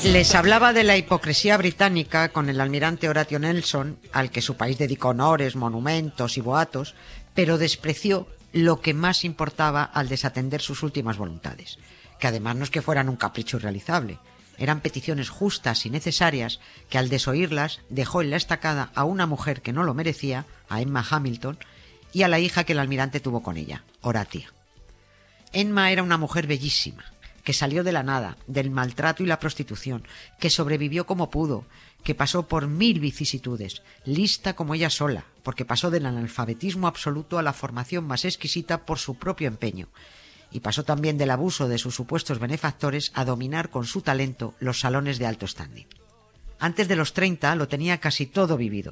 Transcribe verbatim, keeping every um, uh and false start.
Les hablaba de la hipocresía británica con el almirante Horatio Nelson, al que su país dedicó honores, monumentos y boatos, pero despreció lo que más importaba al desatender sus últimas voluntades, que además no es que fueran un capricho irrealizable, eran peticiones justas y necesarias que al desoírlas dejó en la estacada a una mujer que no lo merecía, a Emma Hamilton, y a la hija que el almirante tuvo con ella, Horatia. Emma era una mujer bellísima, que salió de la nada, del maltrato y la prostitución, que sobrevivió como pudo, que pasó por mil vicisitudes, lista como ella sola, porque pasó del analfabetismo absoluto a la formación más exquisita por su propio empeño, y pasó también del abuso de sus supuestos benefactores a dominar con su talento los salones de alto standing. Antes de los treinta lo tenía casi todo vivido,